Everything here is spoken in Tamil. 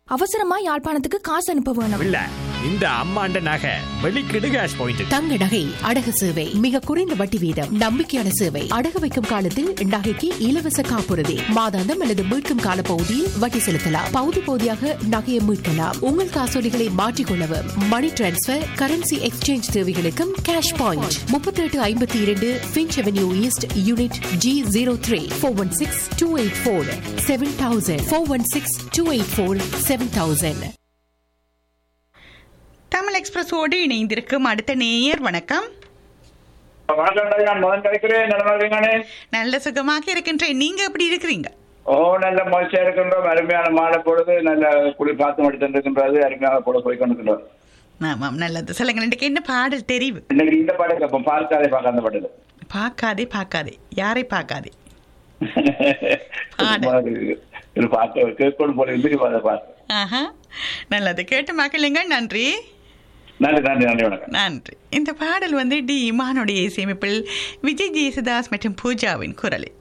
அவசரமா யாழ்ப்பாணத்துக்கு காசு அனுப்ப வேணும். இல்ல இந்த அம்மாண்ட நகை வெளிக்கிடு கேஷ் பாயிண்ட். தங்க நகை அடகு சேவை மிக குறைந்த வட்டி வீதம் நம்பிக்கையான சேவை. அடகு வைக்கும் காலத்தில் நகைக்கு இலவச காப்புறுதி மாதாந்தம் அல்லது மீட்கும் கால பகுதியில் வட்டி செலுத்தலாம். பகுதி பகுதியாக நகையை மீட்கலாம். உங்கள் காசோலிகளை மாற்றிக்கொள்ளவும் மணி டிரான்ஸ்பர் கரன்சி எக்ஸ்சேஞ்ச் தேவைகளுக்கும் cash point 3852 Finch avenue east unit G03 416-284-7000 416-284-7000. Tamil எக்ஸ்பிரஸோடு இணைந்திருக்கும் அடுத்த நேயர். வணக்கம். நல்ல சுகமாக இருக்கின்றேன். நீங்க எப்படி இருக்கிறீங்க? நல்ல மகிழ்ச்சியா இருக்கின்றோம். அருமையான மாலை பொழுது நல்ல குளி பார்த்து முடித்திருக்கின்றது. அருமையான பொழுது போய் கொண்டிருக்கின்றோம். ஆமாம், நல்லது. சொல்லுங்க, இன்னைக்கு என்ன பாடல் தெரிவு? இன்னைக்கு இந்த பாடல் கேட்போம். பார்க்காதே பார்க்காத பாடல். பார்க்காதே பார்க்காதே யாரை பார்க்காதே கேட்கணும் போல பார்த்து. நல்லது, கேட்டு மக்களுங்க. நன்றி. நன்றி நன்றி நன்றி வணக்கம். நன்றி. இந்த பாடல் டி இமானுடைய இசையமைப்பில் விஜய் ஜெயசுதாஸ் மற்றும் பூஜாவின் குரலில்.